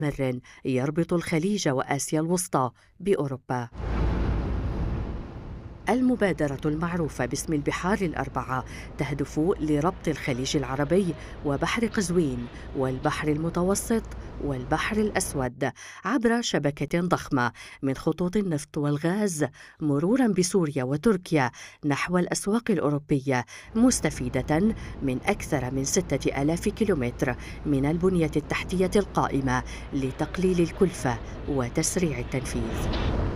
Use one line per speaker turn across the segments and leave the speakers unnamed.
مر يربط الخليج وآسيا الوسطى بأوروبا. المبادرة المعروفة باسم البحار الأربعة تهدف لربط الخليج العربي وبحر قزوين والبحر المتوسط والبحر الأسود عبر شبكة ضخمة من خطوط النفط والغاز مرورا بسوريا وتركيا نحو الأسواق الأوروبية، مستفيدة من أكثر من 6000 كيلومتر من البنية التحتية القائمة لتقليل الكلفة وتسريع التنفيذ.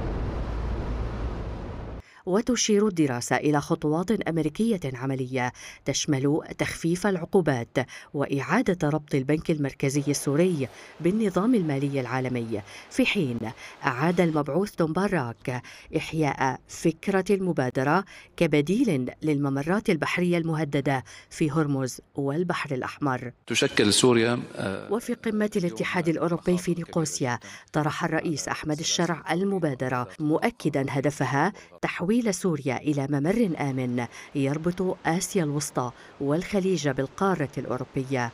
وتشير الدراسة إلى خطوات أمريكية عملية تشمل تخفيف العقوبات وإعادة ربط البنك المركزي السوري بالنظام المالي العالمي، في حين أعاد المبعوث توم باراك إحياء فكرة المبادرة كبديل للممرات البحرية المهددة في هرمز والبحر الأحمر.
تشكل سوريا
وفي قمة الاتحاد الأوروبي في نيقوسيا طرح الرئيس أحمد الشرع المبادرة، مؤكدا هدفها تحويل سوريا إلى ممر آمن يربط آسيا الوسطى والخليج بالقارة الأوروبية.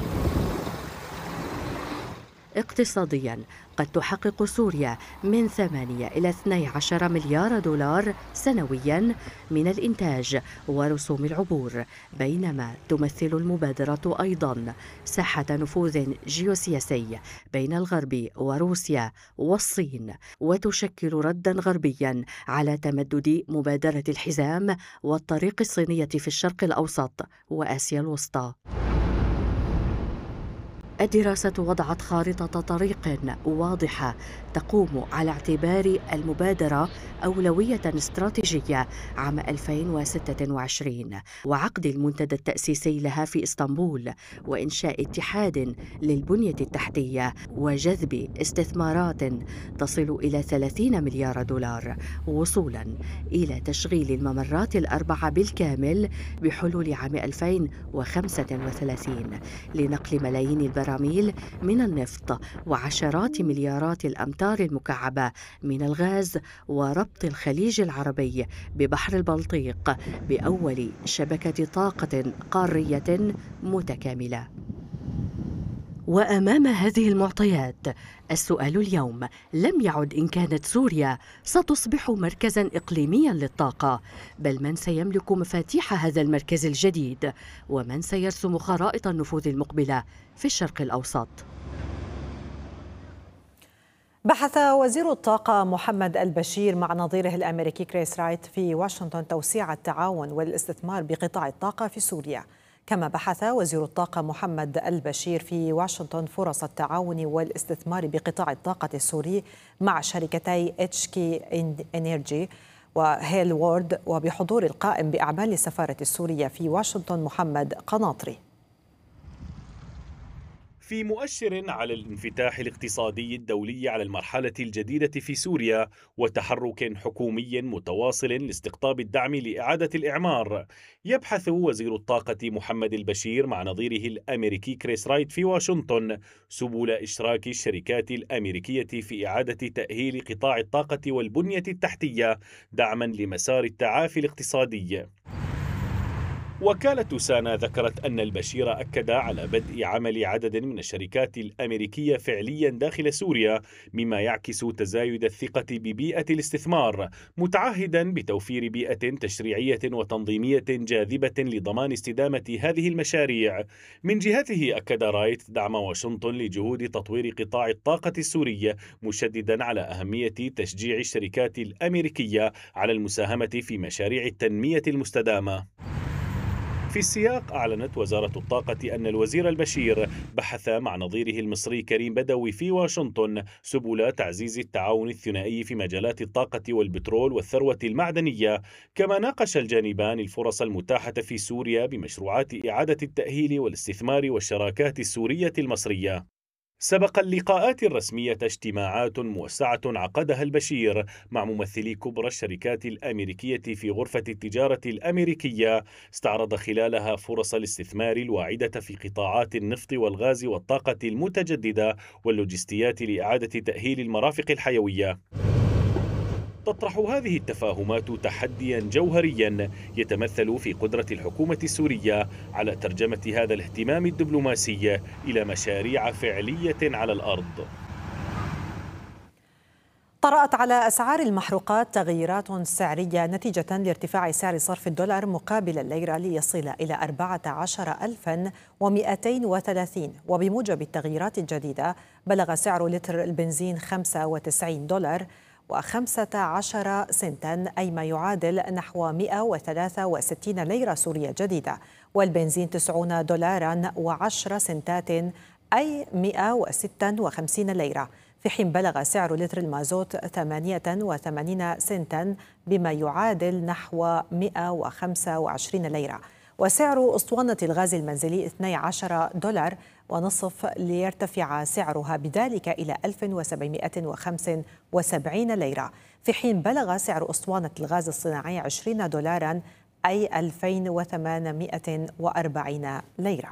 اقتصادياً، قد تحقق سوريا من 8 إلى 12 مليار دولار سنوياً من الإنتاج ورسوم العبور، بينما تمثل المبادرة أيضاً ساحة نفوذ جيوسياسي بين الغرب وروسيا والصين، وتشكل رداً غربياً على تمدد مبادرة الحزام والطريق الصينية في الشرق الأوسط وآسيا الوسطى. الدراسة وضعت خارطة طريق واضحة تقوم على اعتبار المبادرة أولوية استراتيجية عام 2026 وعقد المنتدى التأسيسي لها في إسطنبول وإنشاء اتحاد للبنية التحتية وجذب استثمارات تصل إلى 30 مليار دولار وصولا إلى تشغيل الممرات الأربعة بالكامل بحلول عام 2035 لنقل ملايين البراميل من النفط وعشرات مليارات الأمتار المكعبة من الغاز وربط الخليج العربي ببحر البلطيق بأول شبكة طاقة قارية متكاملة. وأمام هذه المعطيات السؤال اليوم لم يعد إن كانت سوريا ستصبح مركزاً إقليمياً للطاقة، بل من سيملك مفاتيح هذا المركز الجديد ومن سيرسم خرائط النفوذ المقبلة في الشرق الأوسط.
بحث وزير الطاقة محمد البشير مع نظيره الأمريكي كريس رايت في واشنطن توسيع التعاون والاستثمار بقطاع الطاقة في سوريا. كما بحث وزير الطاقة محمد البشير في واشنطن فرص التعاون والاستثمار بقطاع الطاقة السوري مع شركتي اتشكي انرجي وهيل وورد وبحضور القائم بأعمال السفارة السورية في واشنطن محمد قناطري.
في مؤشر على الانفتاح الاقتصادي الدولي على المرحلة الجديدة في سوريا وتحرك حكومي متواصل لاستقطاب الدعم لإعادة الإعمار، يبحث وزير الطاقة محمد البشير مع نظيره الأمريكي كريس رايت في واشنطن سبل إشراك الشركات الأمريكية في إعادة تأهيل قطاع الطاقة والبنية التحتية دعما لمسار التعافي الاقتصادي. وكالة سانا ذكرت أن البشير أكد على بدء عمل عدد من الشركات الأمريكية فعليا داخل سوريا، مما يعكس تزايد الثقة ببيئة الاستثمار، متعهدا بتوفير بيئة تشريعية وتنظيمية جاذبة لضمان استدامة هذه المشاريع. من جهته أكد رايت دعم واشنطن لجهود تطوير قطاع الطاقة السوري، مشددا على أهمية تشجيع الشركات الأمريكية على المساهمة في مشاريع التنمية المستدامة. في السياق أعلنت وزارة الطاقة أن الوزير البشير بحث مع نظيره المصري كريم بدوي في واشنطن سبل تعزيز التعاون الثنائي في مجالات الطاقة والبترول والثروة المعدنية، كما ناقش الجانبان الفرص المتاحة في سوريا بمشروعات إعادة التأهيل والاستثمار والشراكات السورية المصرية. سبق اللقاءات الرسمية اجتماعات موسعة عقدها البشير مع ممثلي كبرى الشركات الأمريكية في غرفة التجارة الأمريكية، استعرض خلالها فرص الاستثمار الواعدة في قطاعات النفط والغاز والطاقة المتجددة واللوجستيات لإعادة تأهيل المرافق الحيوية. تطرح هذه التفاهمات تحديا جوهريا يتمثل في قدرة الحكومة السورية على ترجمة هذا الاهتمام الدبلوماسي إلى مشاريع فعلية على الأرض.
طرأت على أسعار المحروقات تغييرات سعرية نتيجة لارتفاع سعر صرف الدولار مقابل الليرة ليصل إلى 14230، وبموجب التغييرات الجديدة بلغ سعر لتر البنزين $95 و15 سنتا، أي ما يعادل نحو 163 ليرة سورية جديدة، والبنزين $90 و10 سنتات، أي 156 ليرة، في حين بلغ سعر لتر المازوت 88 سنتا بما يعادل نحو 125 ليرة، وسعر أسطوانة الغاز المنزلي $12.5 ليرتفع سعرها بذلك إلى 1775 ليرة، في حين بلغ سعر أسطوانة الغاز الصناعي $20، أي 2840 ليرة.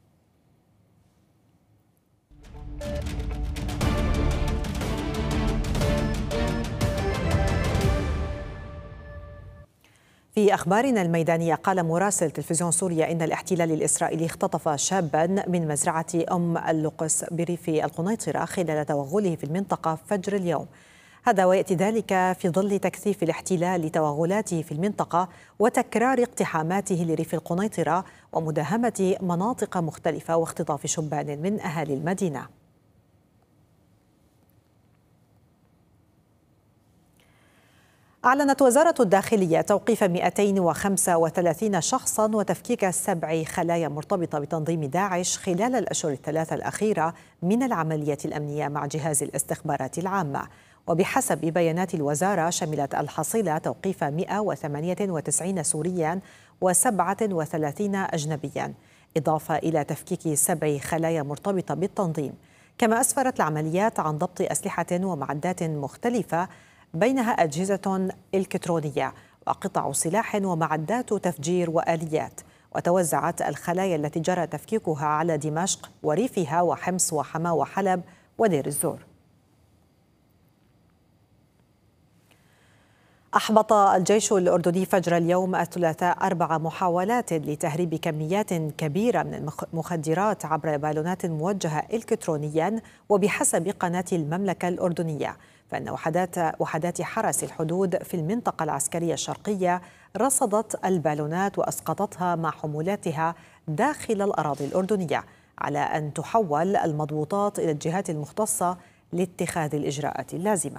في أخبارنا الميدانية، قال مراسل تلفزيون سوريا إن الاحتلال الإسرائيلي اختطف شابا من مزرعة أم اللقس بريف القنيطرة خلال توغله في المنطقة فجر اليوم. هذا ويأتي ذلك في ظل تكثيف الاحتلال لتوغلاته في المنطقة وتكرار اقتحاماته لريف القنيطرة ومداهمة مناطق مختلفة واختطاف شبان من أهالي المدينة. أعلنت وزارة الداخلية توقيف 235 شخصاً وتفكيك 7 خلايا مرتبطة بتنظيم داعش خلال الأشهر الثلاثة الأخيرة من العملية الأمنية مع جهاز الاستخبارات العامة. وبحسب بيانات الوزارة شملت الحصيلة توقيف 198 سورياً و37 أجنبياً، إضافة إلى تفكيك 7 خلايا مرتبطة بالتنظيم. كما أسفرت العمليات عن ضبط أسلحة ومعدات مختلفة، بينها أجهزة إلكترونية وقطع سلاح ومعدات تفجير وآليات. وتوزعت الخلايا التي جرى تفكيكها على دمشق وريفها وحمص وحما وحلب ودير الزور. أحبط الجيش الأردني فجر اليوم الثلاثاء 4 محاولات لتهريب كميات كبيرة من المخدرات عبر بالونات موجهة إلكترونياً. وبحسب قناة المملكة الأردنية فإن وحدات حرس الحدود في المنطقة العسكرية الشرقية رصدت البالونات وأسقطتها مع حمولاتها داخل الأراضي الأردنية، على أن تحول المضبوطات إلى الجهات المختصة لاتخاذ الإجراءات اللازمة.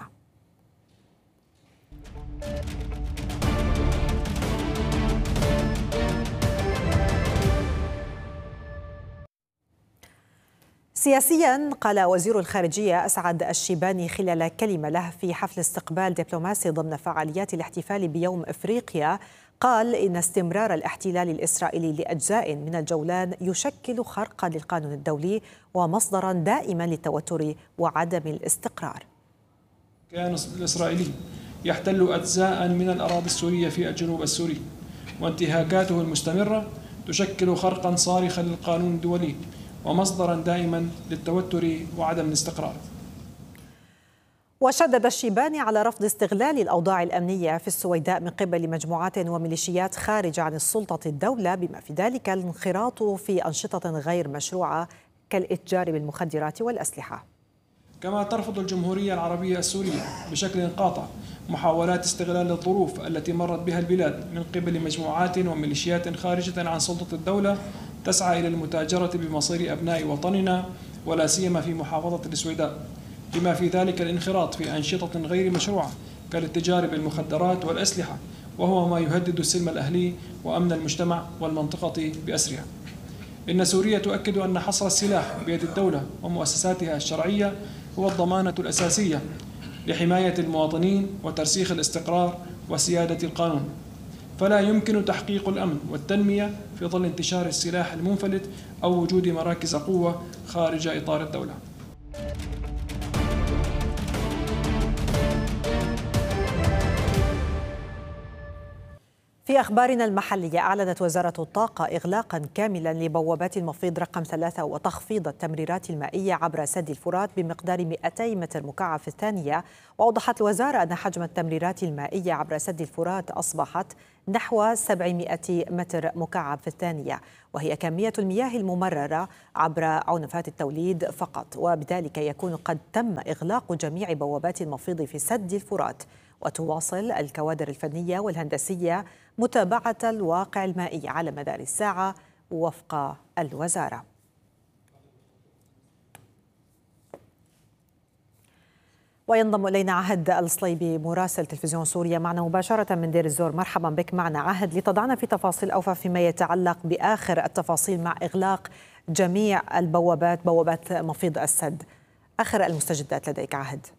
سياسيا، قال وزير الخارجية أسعد الشيباني خلال كلمة له في حفل استقبال دبلوماسي ضمن فعاليات الاحتفال بيوم إفريقيا، قال إن استمرار الاحتلال الإسرائيلي لأجزاء من الجولان يشكل خرقا للقانون الدولي ومصدرا دائما للتوتر وعدم الاستقرار.
كان الإسرائيلي يحتل أجزاء من الأراضي السورية في الجنوب السوري، وانتهاكاته المستمرة تشكل خرقا صارخا للقانون الدولي ومصدرا دائما للتوتر وعدم الاستقرار.
وشدد الشيباني على رفض استغلال الأوضاع الأمنية في السويداء من قبل مجموعات وميليشيات خارجة عن السلطة الدولة، بما في ذلك الانخراط في أنشطة غير مشروعة كالإتجار بالمخدرات والأسلحة.
كما ترفض الجمهورية العربية السورية بشكل قاطع محاولات استغلال الظروف التي مرت بها البلاد من قبل مجموعات وميليشيات خارجة عن سلطة الدولة تسعى إلى المتاجرة بمصير أبناء وطننا ولا سيما في محافظة السويداء، بما في ذلك الانخراط في أنشطة غير مشروعة كالاتجار بالمخدرات والأسلحة، وهو ما يهدد السلم الأهلي وأمن المجتمع والمنطقة بأسرها. إن سوريا تؤكد أن حصر السلاح بيد الدولة ومؤسساتها الشرعية هو الضمانة الأساسية لحماية المواطنين وترسيخ الاستقرار وسيادة القانون، فلا يمكن تحقيق الأمن والتنمية في ظل انتشار السلاح المنفلت أو وجود مراكز قوة خارج إطار الدولة.
في أخبارنا المحلية، أعلنت وزارة الطاقة إغلاقا كاملا لبوابات المفيض رقم 3 وتخفيض التمريرات المائية عبر سد الفرات بمقدار 200 متر مكعب في الثانية. وأوضحت الوزارة أن حجم التمريرات المائية عبر سد الفرات أصبحت نحو 700 متر مكعب في الثانية، وهي كمية المياه الممررة عبر عنفات التوليد فقط، وبذلك يكون قد تم إغلاق جميع بوابات المفيض في سد الفرات. وتواصل الكوادر الفنية والهندسية متابعة الواقع المائي على مدار الساعة وفق الوزارة. وينضم إلينا عهد الصليبي مراسل تلفزيون سوريا معنا مباشرة من دير الزور. مرحبا بك معنا عهد، لتضعنا في تفاصيل أوفى فيما يتعلق بآخر التفاصيل مع إغلاق جميع البوابات، بوابات مفيض السد. آخر المستجدات لديك عهد.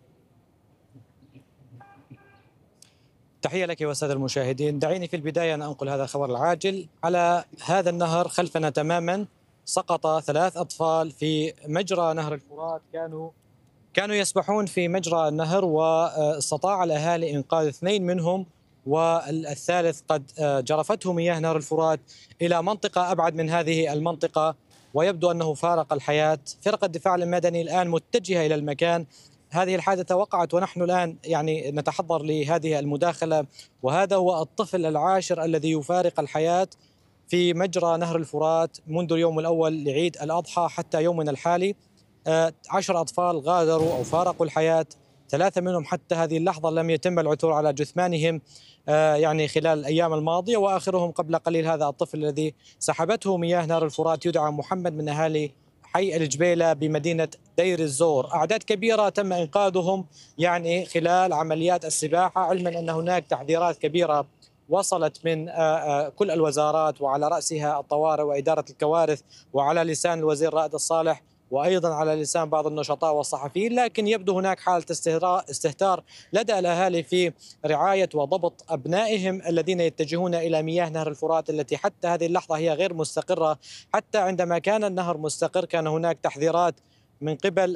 تحية لك والسادة المشاهدين. دعيني في البداية أن أنقل هذا الخبر العاجل. على هذا النهر خلفنا تماما سقط 3 أطفال في مجرى نهر الفرات، كانوا يسبحون في مجرى النهر، واستطاع الأهالي إنقاذ 2 منهم، والثالث قد جرفته مياه نهر الفرات إلى منطقة أبعد من هذه المنطقة، ويبدو أنه فارق الحياة. فرقة الدفاع المدني الآن متجهة إلى المكان. هذه الحادثة وقعت ونحن الآن نتحضر لهذه المداخلة، وهذا هو الطفل العاشر الذي يفارق الحياة في مجرى نهر الفرات منذ اليوم الأول لعيد الأضحى حتى يومنا الحالي. 10 أطفال غادروا أو فارقوا الحياة، 3 منهم حتى هذه اللحظة لم يتم العثور على جثمانهم خلال الأيام الماضية، وآخرهم قبل قليل هذا الطفل الذي سحبته مياه نهر الفرات، يدعى محمد، من أهالي حي الجبيلة بمدينة دير الزور. أعداد كبيرة تم إنقاذهم خلال عمليات السباحة، علما أن هناك تحذيرات كبيرة وصلت من كل الوزارات، وعلى رأسها الطوارئ وإدارة الكوارث، وعلى لسان الوزير رائد الصالح، وأيضا على لسان بعض النشطاء والصحفيين. لكن يبدو هناك حالة استهتار لدى الأهالي في رعاية وضبط أبنائهم الذين يتجهون إلى مياه نهر الفرات، التي حتى هذه اللحظة هي غير مستقرة. حتى عندما كان النهر مستقر كان هناك تحذيرات من قبل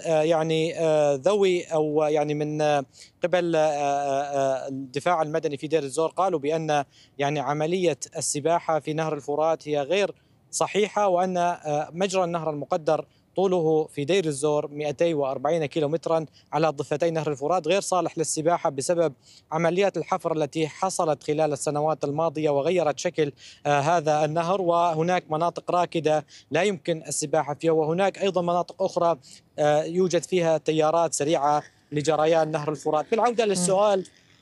ذوي أو من قبل الدفاع المدني في دير الزور، قالوا بأن عملية السباحة في نهر الفرات هي غير صحيحة، وأن مجرى النهر المقدر طوله في دير الزور 240 كيلومترا على ضفتي نهر الفرات غير صالح للسباحة بسبب عمليات الحفر التي حصلت خلال السنوات الماضية وغيرت شكل هذا النهر، وهناك مناطق راكدة لا يمكن السباحة فيها، وهناك أيضا مناطق أخرى يوجد فيها تيارات سريعة لجريان نهر الفرات. بالعودة للسؤال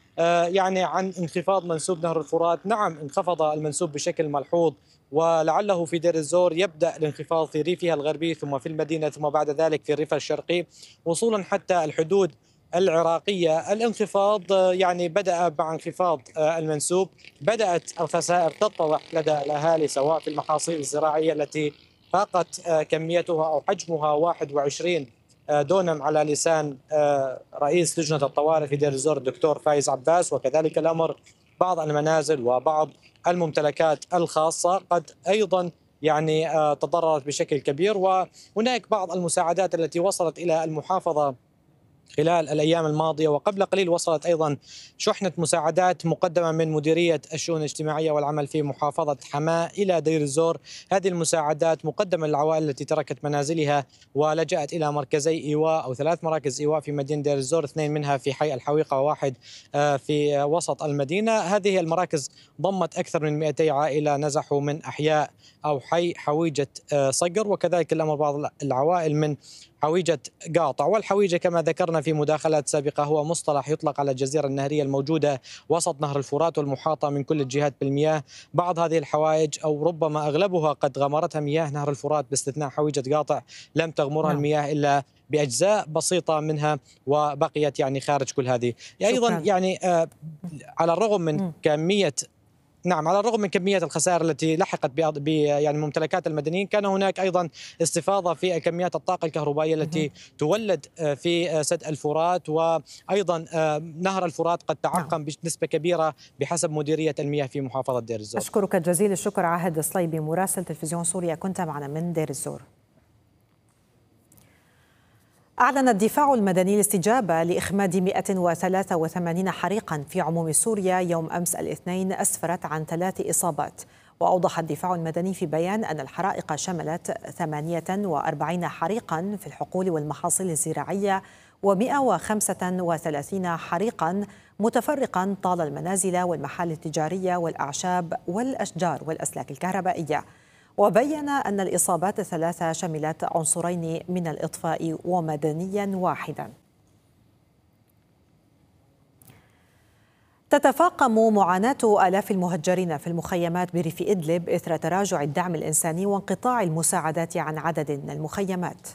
عن انخفاض منسوب نهر الفرات، نعم انخفض المنسوب بشكل ملحوظ، ولعله في دير الزور يبدأ الانخفاض في ريفها الغربي ثم في المدينة ثم بعد ذلك في الريف الشرقي وصولا حتى الحدود العراقية. الانخفاض بدأ مع انخفاض المنسوب، بدأت الخسائر تتضح لدى الأهالي سواء في المحاصيل الزراعية التي فاقت كميتها أو حجمها 21 دونم على لسان رئيس لجنة الطوارئ في دير الزور الدكتور فايز عباس، وكذلك الأمر بعض المنازل وبعض الممتلكات الخاصة قد أيضا تضررت بشكل كبير. وهناك بعض المساعدات التي وصلت إلى المحافظة خلال الأيام الماضية، وقبل قليل وصلت أيضا شحنة مساعدات مقدمة من مديرية الشؤون الاجتماعية والعمل في محافظة حماة إلى دير الزور. هذه المساعدات مقدمة للعوائل التي تركت منازلها ولجأت إلى مركزي إيواء أو 3 مراكز إيواء في مدينة دير الزور، 2 منها في حي الحويقة وواحد في وسط المدينة. هذه المراكز ضمت أكثر من 200 عائلة نزحوا من أحياء أو حي حويجة صقر، وكذلك الأمر بعض العوائل من حويجة قاطع. والحويجة كما ذكرنا في مداخلات سابقة هو مصطلح يطلق على الجزيرة النهرية الموجودة وسط نهر الفرات والمحاطة من كل الجهات بالمياه. بعض هذه الحوائج أو ربما أغلبها قد غمرتها مياه نهر الفرات باستثناء حويجة قاطع لم تغمرها المياه إلا بأجزاء بسيطة منها وبقيت خارج كل هذه. أيضا على الرغم من على الرغم من كمية الخسائر التي لحقت بممتلكات المدنيين، كان هناك أيضا استفاضة في كميات الطاقة الكهربائية التي تولد في سد الفرات، وأيضا نهر الفرات قد تعقم بنسبة كبيرة بحسب مديرية المياه في محافظة دير الزور.
أشكرك جزيل الشكر عهد الصليبي مراسل تلفزيون سوريا، كنت معنا من دير الزور. أعلن الدفاع المدني الاستجابة لإخماد 183 حريقا في عموم سوريا يوم أمس الاثنين أسفرت عن 3 إصابات. وأوضح الدفاع المدني في بيان أن الحرائق شملت 48 حريقا في الحقول والمحاصيل الزراعية و135 حريقا متفرقا طال المنازل والمحال التجارية والأعشاب والأشجار والأسلاك الكهربائية. وبين أن الإصابات الثلاثة شملت عنصرين من الإطفاء ومدنيا واحدا. تتفاقم معاناة آلاف المهجرين في المخيمات بريف إدلب إثر تراجع الدعم الإنساني وانقطاع المساعدات عن عدد من المخيمات.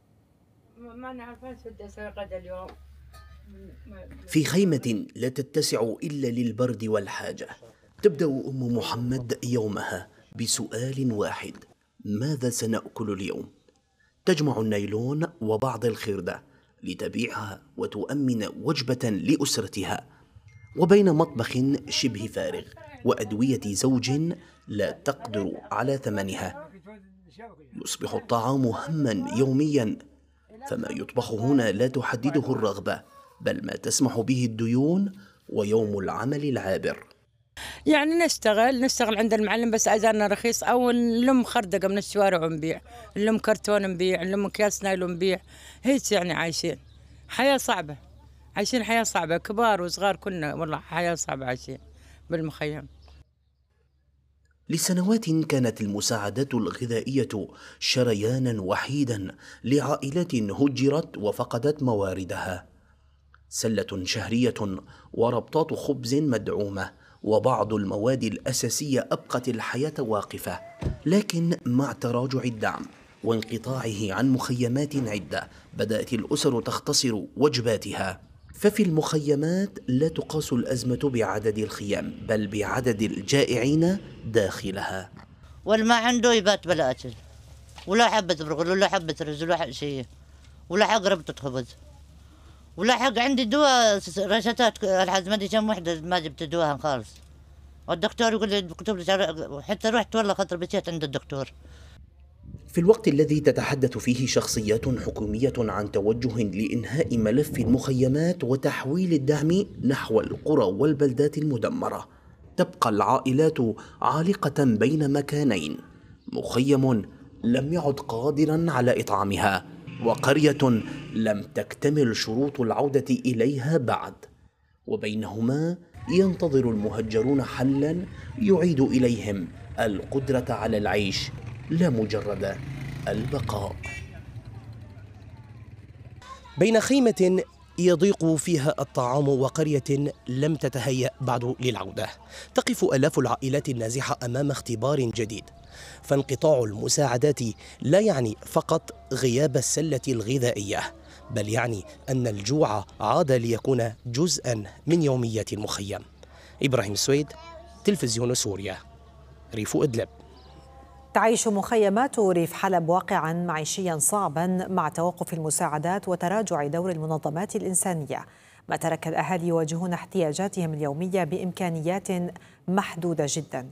في خيمة لا تتسع إلا للبرد والحاجة، تبدأ أم محمد يومها بسؤال واحد: ماذا سنأكل اليوم؟ تجمع النايلون وبعض الخردة لتبيعها وتؤمن وجبة لأسرتها، وبين مطبخ شبه فارغ وأدوية زوج لا تقدر على ثمنها، يصبح الطعام هماً يومياً، فما يطبخ هنا لا تحدده الرغبة بل ما تسمح به الديون ويوم العمل العابر.
يعني نشتغل عند المعلم بس أجرنا رخيص، أو نلم خردقة من الشوارع ونبيع، نلم كرتون نبيع، نلم أكياس نايلون نبيع، هيك يعني عايشين حياة صعبة، عايشين حياة صعبة، كبار وصغار كنا والله حياة صعبة عايشين بالمخيم.
لسنوات كانت المساعدات الغذائية شريانا وحيدا لعائلات هجرت وفقدت مواردها، سلة شهرية وربطات خبز مدعومة وبعض المواد الأساسية أبقت الحياة واقفة. لكن مع تراجع الدعم وانقطاعه عن مخيمات عدة بدأت الأسر تختصر وجباتها، ففي المخيمات لا تقاس الأزمة بعدد الخيام بل بعدد الجائعين داخلها.
والما عنده يبات بلا أكل، ولا حبة برغل ولا حبة رز ولا حق شيء ولا حق ربطة خبز ولا حق. عندي دواء رشتات الحز ما ادري كم وحده ما جبت دواها خالص، والدكتور يقول لي كتب لي، حتى رحت والله خاطر بكيت عند الدكتور.
في الوقت الذي تتحدث فيه شخصيات حكومية عن توجه لإنهاء ملف المخيمات وتحويل الدعم نحو القرى والبلدات المدمرة، تبقى العائلات عالقة بين مكانين: مخيم لم يعد قادرا على إطعامها، وقرية لم تكتمل شروط العودة إليها بعد، وبينهما ينتظر المهجرون حلا يعيد إليهم القدرة على العيش لا مجرد البقاء. بين خيمة يضيق فيها الطعام وقرية لم تتهيأ بعد للعودة، تقف آلاف العائلات النازحة أمام اختبار جديد، فانقطاع المساعدات لا يعني فقط غياب السلة الغذائية، بل يعني أن الجوع عاد ليكون جزءا من يوميات المخيم. إبراهيم السويد، تلفزيون سوريا، ريف إدلب.
تعيش مخيمات ريف حلب واقعا معيشيا صعبا مع توقف المساعدات وتراجع دور المنظمات الإنسانية، ما ترك الأهالي يواجهون احتياجاتهم اليومية بإمكانيات محدودة جدا.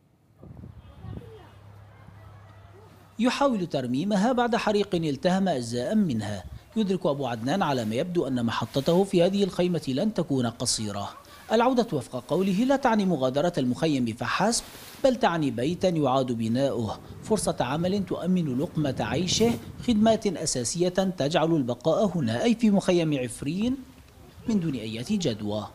يحاول ترميمها بعد حريق التهم أجزاء منها. يدرك أبو عدنان على ما يبدو أن محطته في هذه الخيمة لن تكون قصيرة. العودة وفق قوله لا تعني مغادرة المخيم فحسب، بل تعني بيتا يعاد بناؤه، فرصة عمل تؤمن لقمة عيشه، خدمات أساسية تجعل البقاء هنا أي في مخيم عفرين من دون أي جدوى.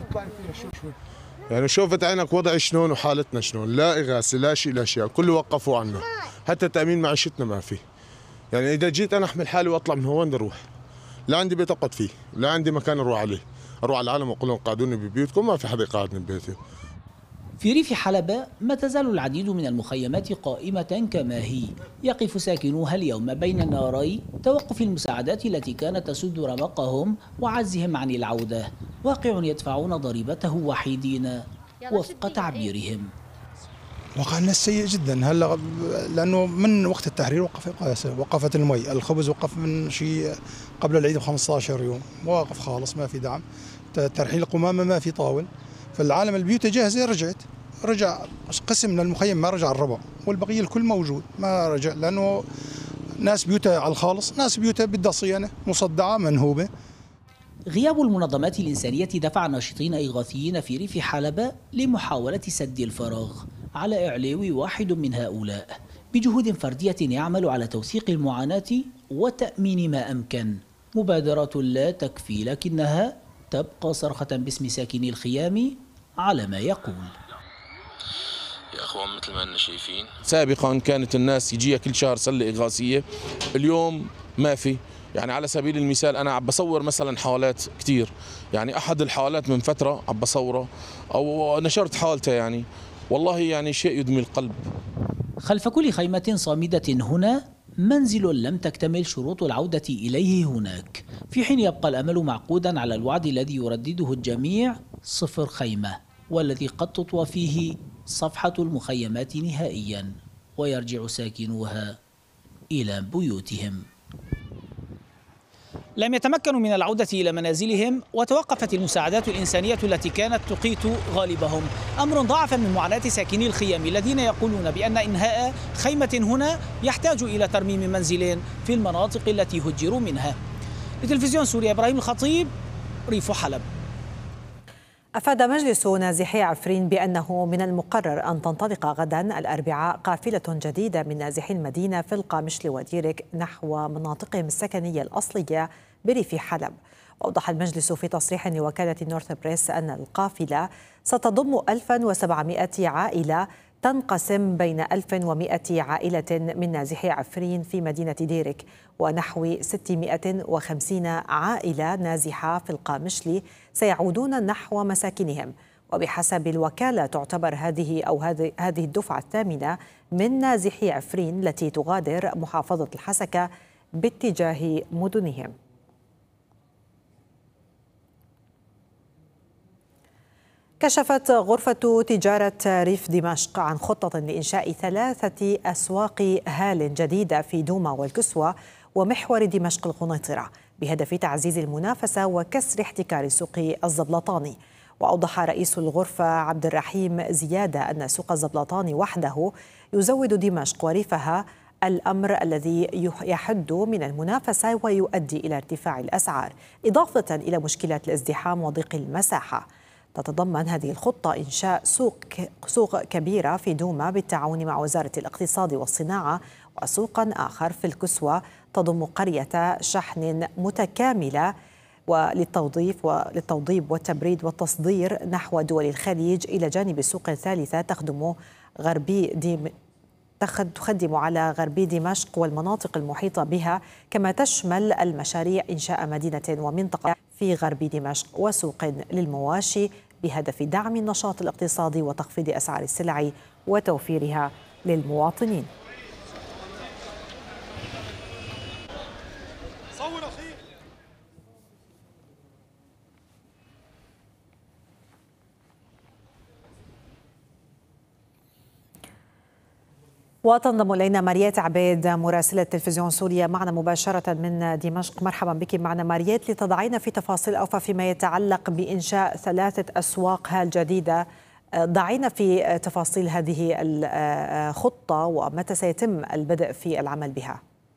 يعني شوفت عينك وضع شلون وحالتنا شلون، لا إغاثة لا شيء لا شيء، كله وقفوا عنا، حتى تأمين معيشتنا ما في. يعني إذا جيت أنا أحمل حالي وأطلع من هون بدي أروح، لا عندي بيت أقعد فيه، لا عندي مكان أروح عليه، أروح على العالم وأقول لهم قعدوني ببيوتكم، ما في حدا يقعدني ببيتي.
في ريف حلب ما تزال العديد من المخيمات قائمة كما هي، يقف ساكنوها اليوم بين ناري توقف المساعدات التي كانت تسد رمقهم وعزهم عن العودة، واقع يدفعون ضريبته وحيدين وفق تعبيرهم.
واقع الناس سيء جدا هلا، لانه من وقت التحرير وقفت المي، الخبز وقف من شيء قبل العيد ب15 يوم، واقف خالص ما في دعم، ترحيل القمامه ما في طاول، فالعالم البيوت جاهزه رجع قسم من المخيم ما رجع الربع، والبقيه الكل موجود ما رجع، لانه ناس بيوتها على الخالص، ناس بيوتها بدها صيانة مصدعة منهوبة.
غياب المنظمات الإنسانية دفع ناشطين إغاثيين في ريف حلب لمحاولة سد الفراغ على إعلاو واحد من هؤلاء بجهود فردية يعمل على توثيق المعاناة وتأمين ما أمكن. مبادرة لا تكفي لكنها تبقى صرخة باسم ساكني الخيام على ما يقول.
يا اخوان مثل ما اننا شايفين سابقا كانت الناس يجيها كل شهر سله اغاثيه، اليوم ما في. يعني على سبيل المثال انا عم بصور مثلا حالات كثير، يعني احد الحالات من فتره عم بصوره او نشرت حالته، يعني والله يعني شيء يدمي القلب.
خلف كل خيمة صامدة هنا منزل لم تكتمل شروط العودة إليه هناك، في حين يبقى الأمل معقودا على الوعد الذي يردده الجميع: 0 خيمة، والذي قد تطوى فيه صفحة المخيمات نهائيا ويرجع ساكنوها إلى بيوتهم. لم يتمكنوا من العودة إلى منازلهم، وتوقفت المساعدات الإنسانية التي كانت تقيت غالبهم، أمر ضعف من معاناة ساكني الخيام الذين يقولون بأن إنهاء خيمة هنا يحتاج إلى ترميم منزلين في المناطق التي هجروا منها. لتلفزيون سوريا، إبراهيم الخطيب، ريف حلب.
أفاد مجلس نازحي عفرين بأنه من المقرر أن تنطلق غدا الأربعاء قافلة جديدة من نازحي المدينة في القامشلي وديرك نحو مناطقهم السكنية الأصلية بريف حلب. وأوضح المجلس في تصريح لوكالة نورث بريس أن القافلة ستضم 1700 عائلة تنقسم بين 1100 عائلة من نازحي عفرين في مدينة ديرك ونحو 650 عائلة نازحة في القامشلي سيعودون نحو مساكنهم. وبحسب الوكالة تعتبر هذه الدفعة الثامنة من نازحي عفرين التي تغادر محافظة الحسكة باتجاه مدنهم. كشفت غرفة تجارة ريف دمشق عن خطة لإنشاء 3 أسواق هال جديدة في دوما والكسوة ومحور دمشق القنيطرة بهدف تعزيز المنافسة وكسر احتكار سوق الزبلطاني. وأوضح رئيس الغرفة عبد الرحيم زيادة أن سوق الزبلطاني وحده يزود دمشق وريفها، الأمر الذي يحد من المنافسة ويؤدي إلى ارتفاع الأسعار، إضافة إلى مشكلات الازدحام وضيق المساحة. تتضمن هذه الخطة إنشاء سوق كبيرة في دوما بالتعاون مع وزارة الاقتصاد والصناعة، وسوقا آخر في الكسوة تضم قرية شحن متكاملة للتوضيب والتبريد والتصدير نحو دول الخليج، إلى جانب سوق ثالثة تخدم على غربي دمشق والمناطق المحيطة بها، كما تشمل المشاريع إنشاء مدينة ومنطقة في غرب دمشق وسوق للمواشي بهدف دعم النشاط الاقتصادي وتخفيض أسعار السلع وتوفيرها للمواطنين. وتنضم إلينا ماريات عبيد مراسلة تلفزيون سوريا معنا مباشرة من دمشق. مرحبا بك معنا ماريات، لتضعينا في تفاصيل أوفى فيما يتعلق بإنشاء 3 أسواق هال جديدة. ضعينا في تفاصيل هذه الخطة ومتى سيتم البدء في العمل بها.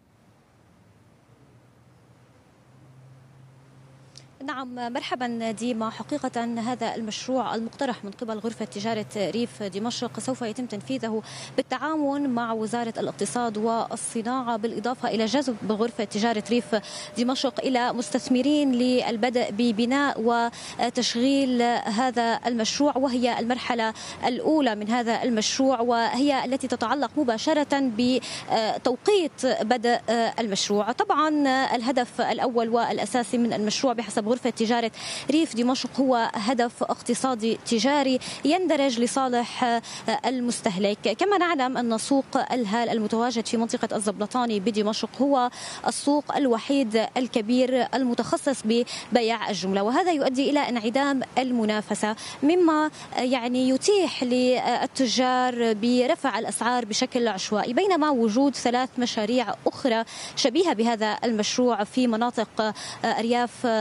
نعم، مرحبا ديما. حقيقة هذا المشروع المقترح من قبل غرفة تجارة ريف دمشق سوف يتم تنفيذه بالتعاون مع وزارة الاقتصاد والصناعة، بالإضافة إلى جذب غرفة تجارة ريف دمشق إلى مستثمرين للبدء ببناء وتشغيل هذا المشروع، وهي المرحلة الأولى من هذا المشروع، وهي التي تتعلق مباشرة بتوقيت بدء المشروع. طبعا الهدف الأول والأساسي من المشروع بحسب غرفة تجارة ريف دمشق هو هدف اقتصادي تجاري يندرج لصالح المستهلك. كما نعلم أن سوق الهال المتواجد في منطقة الزبلطاني بدمشق هو السوق الوحيد الكبير المتخصص ببيع الجملة، وهذا يؤدي إلى انعدام المنافسة، مما يعني يتيح للتجار برفع الأسعار بشكل عشوائي، بينما وجود 3 مشاريع أخرى شبيهة بهذا المشروع في مناطق أرياف دمشق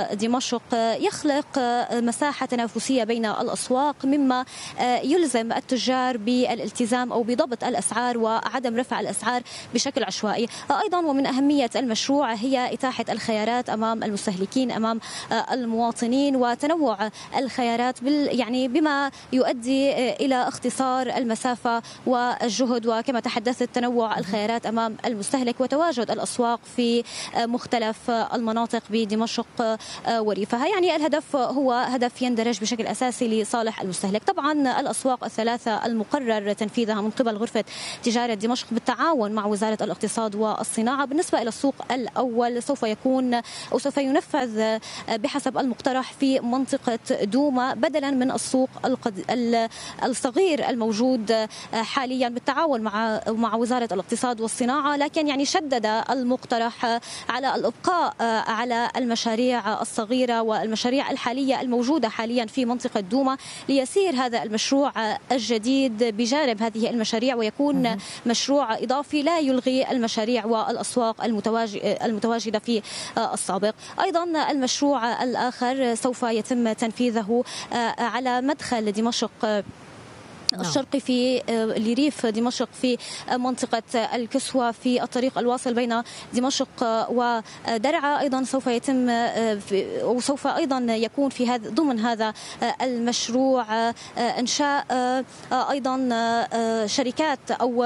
دمشق يخلق مساحة تنافسية بين الأسواق، مما يلزم التجار بالالتزام أو بضبط الأسعار وعدم رفع الأسعار بشكل عشوائي. أيضا ومن أهمية المشروع هي إتاحة الخيارات أمام المستهلكين، أمام المواطنين، وتنوع الخيارات يعني بما يؤدي إلى اختصار المسافة والجهد، وكما تحدثت تنوع الخيارات أمام المستهلك وتواجد الأسواق في مختلف المناطق بدمشق وريفها. يعني الهدف هو هدف يندرج بشكل أساسي لصالح المستهلك. طبعا الأسواق الثلاثة المقرر تنفيذها من قبل غرفة تجارة دمشق بالتعاون مع وزارة الاقتصاد والصناعة. بالنسبة إلى السوق الأول سوف ينفذ بحسب المقترح في منطقة دوما بدلا من السوق الصغير الموجود حاليا بالتعاون مع وزارة الاقتصاد والصناعة، لكن يعني شدد المقترح على الإبقاء على المشاريع الصغيرة والمشاريع الحالية الموجودة حاليا في منطقة دوما، ليسير هذا المشروع الجديد بجانب هذه المشاريع ويكون مشروع إضافي لا يلغي المشاريع والأسواق المتواجدة في السابق. أيضا المشروع الآخر سوف يتم تنفيذه على مدخل دمشق الشرقي في لريف دمشق في منطقة الكسوة في الطريق الواصل بين دمشق ودرعا. أيضا سوف يتم وسوف أيضا يكون في ضمن هذا المشروع إنشاء أيضا شركات أو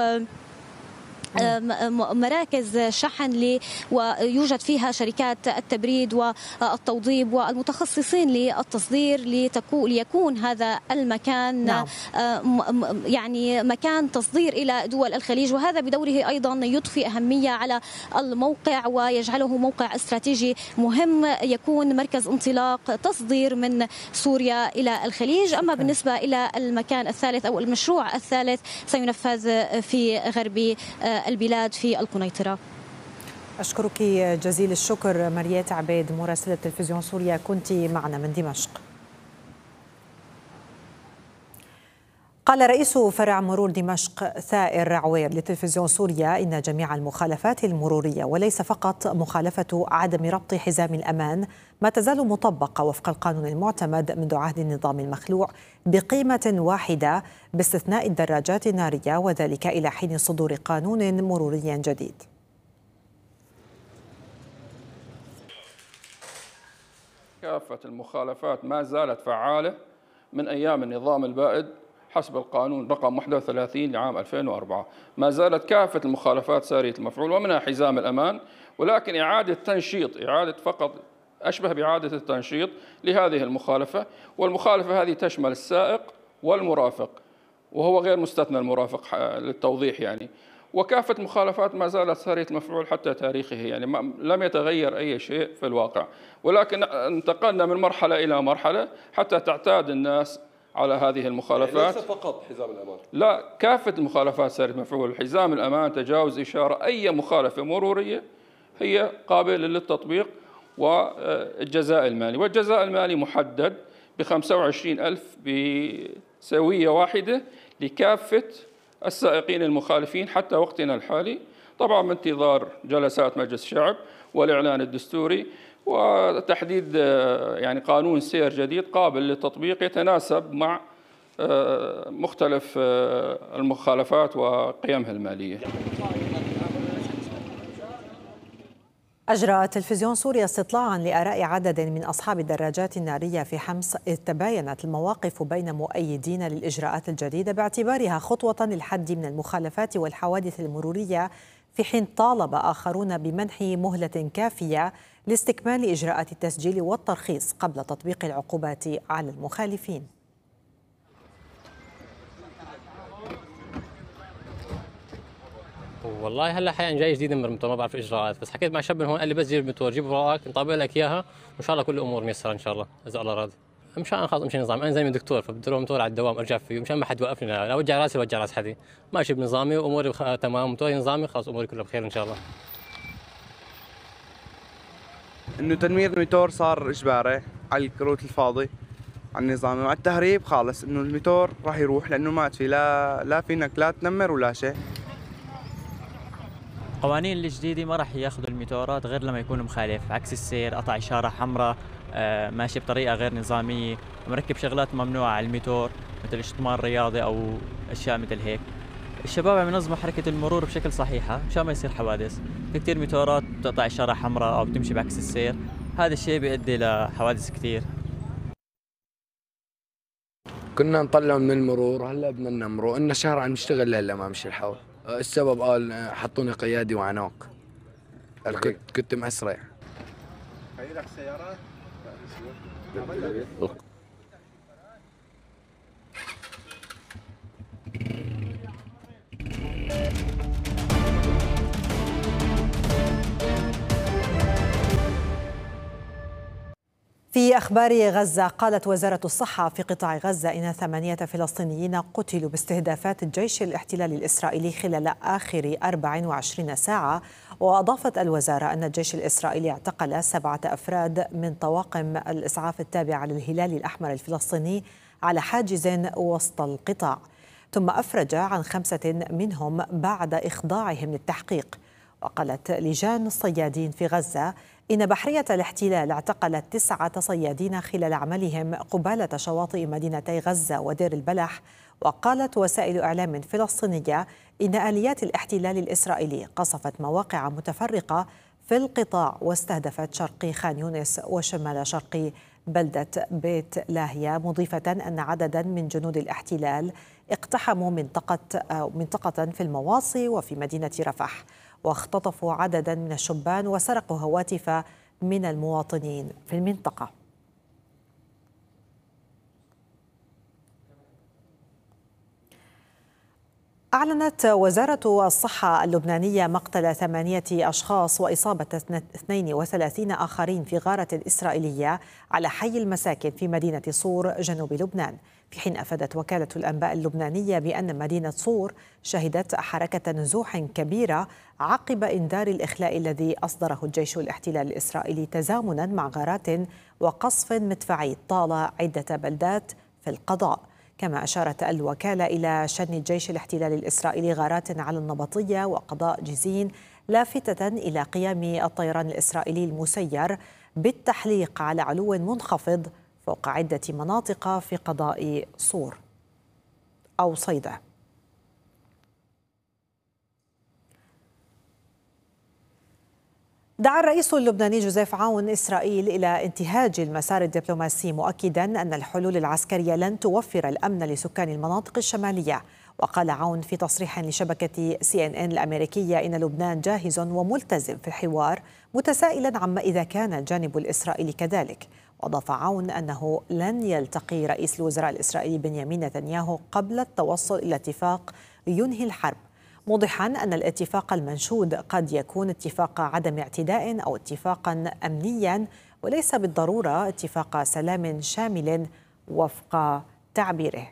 مراكز شحن ويوجد فيها شركات التبريد والتوضيب والمتخصصين للتصدير ليكون هذا المكان يعني مكان تصدير إلى دول الخليج، وهذا بدوره أيضا يضفي أهمية على الموقع ويجعله موقع استراتيجي مهم، يكون مركز انطلاق تصدير من سوريا إلى الخليج. أما بالنسبة إلى المكان الثالث أو المشروع الثالث سينفذ في غرب البلاد في القنيطرة.
أشكرك جزيل الشكر مريات عبيد مراسلة تلفزيون سوريا، كنت معنا من دمشق. قال رئيس فرع مرور دمشق ثائر عوير لتلفزيون سوريا إن جميع المخالفات المرورية وليس فقط مخالفة عدم ربط حزام الأمان ما تزال مطبقة وفق القانون المعتمد منذ عهد النظام المخلوع بقيمة واحدة باستثناء الدراجات النارية، وذلك إلى حين صدور قانون مروري جديد.
كافة المخالفات ما زالت فعالة من أيام النظام البائد حسب القانون رقم 31 لعام 2004. ما زالت كافة المخالفات سارية المفعول ومنها حزام الأمان، ولكن إعادة تنشيط، إعادة فقط أشبه بإعادة التنشيط لهذه المخالفة، والمخالفة هذه تشمل السائق والمرافق، وهو غير مستثنى المرافق للتوضيح يعني. وكافة المخالفات ما زالت سارية المفعول حتى تاريخه، يعني لم يتغير أي شيء في الواقع، ولكن انتقلنا من مرحلة إلى مرحلة حتى تعتاد الناس على هذه المخالفات.
ليس فقط حزام الأمان،
لا، كافة المخالفات سارية المفعول، حزام الأمان، تجاوز إشارة، أي مخالفة مرورية هي قابلة للتطبيق. والجزاء المالي، والجزاء المالي محدد ب25,000 بسوية واحدة لكافة السائقين المخالفين حتى وقتنا الحالي، طبعا بانتظار جلسات مجلس الشعب والإعلان الدستوري وتحديد يعني قانون سير جديد قابل للتطبيق يتناسب مع مختلف المخالفات وقيمها المالية.
أجرى تلفزيون سوريا استطلاعا لآراء عدد من أصحاب الدراجات النارية في حمص، إذ تباينت المواقف بين مؤيدين للإجراءات الجديدة باعتبارها خطوة للحد من المخالفات والحوادث المرورية، في حين طالب آخرون بمنح مهلة كافية لاستكمال إجراءات التسجيل والترخيص قبل تطبيق العقوبات على المخالفين.
والله هلا حاليا جاي جديد من الموتور، ما بعرف الاجراءات، بس حكيت مع شاب من هون قال لي بس جيب الموتور، جيب اوراقك نطبق لك اياها وان شاء الله كل الامور ميسره ان شاء الله اذا الله راضي. مشان خلص امشي نظام، انا زي دكتور فبدي اروح موتور على الدوام ارجع فيه، مشان ما حد يوقفني، لا اوجع راسي ولا اوجع راس حد، ماشي بنظامي واموري تمام، موتوري نظامي، خلص اموري كلها بخير ان شاء الله.
انه تنوير الموتور صار اجباري على الكروت الفاضي على النظام، مع التهريب خالص انه الموتور راح يروح لانه ما في لا فينك لا تنمر ولا شيء.
القوانين الجديدة ما راح ياخذوا الموتورات غير لما يكون مخالف، عكس السير، قطع إشارة حمراء،
ماشي بطريقة غير نظامية، مركب شغلات ممنوعة على الميتور مثل اشتمال رياضي أو أشياء مثل هيك. الشباب عم ينظموا حركة المرور بشكل صحيحة مشان ما يصير حوادث. في كتير ميتورات بتقطع إشارة حمراء أو بتمشي بعكس السير، هذا الشيء بيؤدي لحوادث كتير.
كنا نطلع من المرور، هلا بدنا نمروا، إن شهر عم نشتغل هلا ما مشي الحول. السبب قال حطوني قيادي وعناق، كنت مسرع.
هي لك سيارات؟
في أخبار غزة، قالت وزارة الصحة في قطاع غزة إن 8 فلسطينيين قتلوا باستهدافات الجيش الاحتلالي الإسرائيلي خلال آخر 24 ساعة. وأضافت الوزارة أن الجيش الإسرائيلي اعتقل 7 أفراد من طواقم الإسعاف التابعة للهلال الأحمر الفلسطيني على حاجز وسط القطاع، ثم أفرج عن 5 منهم بعد إخضاعهم للتحقيق. وقالت لجان الصيادين في غزة إن بحرية الاحتلال اعتقلت 9 صيادين خلال عملهم قبالة شواطئ مدينتي غزة ودير البلح. وقالت وسائل إعلام فلسطينية إن آليات الاحتلال الإسرائيلي قصفت مواقع متفرقة في القطاع واستهدفت شرقي خان يونس وشمال شرقي بلدة بيت لاهيا، مضيفة أن عددا من جنود الاحتلال اقتحموا منطقة في المواصي وفي مدينة رفح، واختطفوا عددا من الشبان وسرقوا هواتف من المواطنين في المنطقة. أعلنت وزارة الصحة اللبنانية مقتل 8 أشخاص وإصابة 32 آخرين في غارة إسرائيلية على حي المساكن في مدينة صور جنوب لبنان، في حين أفادت وكالة الأنباء اللبنانية بأن مدينة صور شهدت حركة نزوح كبيرة عقب إنذار الإخلاء الذي أصدره الجيش الاحتلال الإسرائيلي تزامنا مع غارات وقصف مدفعي طال عدة بلدات في القضاء. كما أشارت الوكالة إلى شن الجيش الاحتلالي الإسرائيلي غارات على النبطية وقضاء جيزين، لافتة إلى قيام الطيران الإسرائيلي المسير بالتحليق على علو منخفض فوق عدة مناطق في قضاء صور أو صيدا. دعا الرئيس اللبناني جوزيف عون إسرائيل إلى انتهاج المسار الدبلوماسي، مؤكدا أن الحلول العسكرية لن توفر الأمن لسكان المناطق الشمالية. وقال عون في تصريح لشبكة CNN الأمريكية إن لبنان جاهز وملتزم في الحوار، متسائلا عما إذا كان الجانب الإسرائيلي كذلك. وأضاف عون أنه لن يلتقي رئيس الوزراء الإسرائيلي بنيامين نتنياهو قبل التوصل إلى اتفاق ينهي الحرب، موضحا أن الاتفاق المنشود قد يكون اتفاق عدم اعتداء أو اتفاقا أمنيا، وليس بالضرورة اتفاق سلام شامل وفق تعبيره.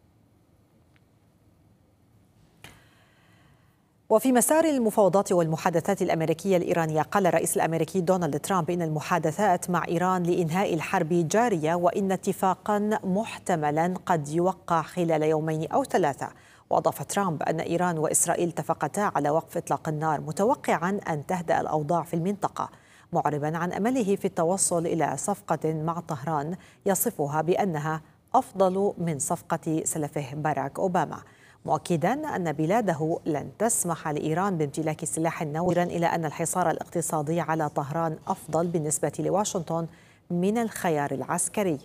وفي مسار المفاوضات والمحادثات الأمريكية الإيرانية، قال الرئيس الأمريكي دونالد ترامب إن المحادثات مع إيران لإنهاء الحرب جارية، وإن اتفاقا محتملا قد يوقع خلال 2 أو 3. وأضاف ترامب أن إيران وإسرائيل اتفقتا على وقف إطلاق النار، متوقعا أن تهدأ الأوضاع في المنطقة، معربا عن أمله في التوصل إلى صفقة مع طهران يصفها بأنها أفضل من صفقة سلفه باراك أوباما، مؤكدا أن بلاده لن تسمح لإيران بامتلاك سلاح نووي، إلى أن الحصار الاقتصادي على طهران أفضل بالنسبة لواشنطن من الخيار العسكري.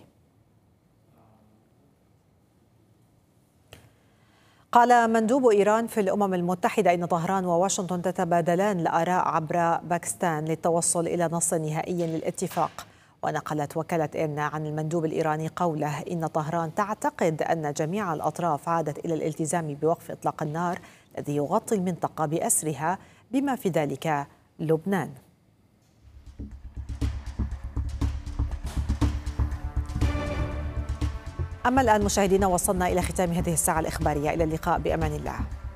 قال مندوب إيران في الأمم المتحدة إن طهران وواشنطن تتبادلان الآراء عبر باكستان للتوصل إلى نص نهائي للاتفاق. ونقلت وكالة إيرنا عن المندوب الإيراني قوله إن طهران تعتقد أن جميع الأطراف عادت إلى الالتزام بوقف إطلاق النار الذي يغطي المنطقة بأسرها بما في ذلك لبنان. أما الآن مشاهدينا، وصلنا إلى ختام هذه الساعة الإخبارية، إلى اللقاء بأمان الله.